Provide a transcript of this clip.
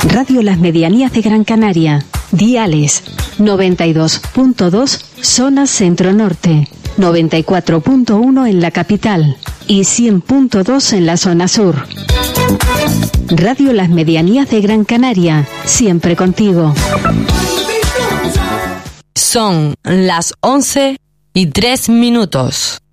Radio Las Medianías de Gran Canaria. Diales 92.2 zona centro-norte, 94.1 en la capital y 100.2 en la zona sur. Radio Las Medianías de Gran Canaria, siempre contigo. Son las 11:03.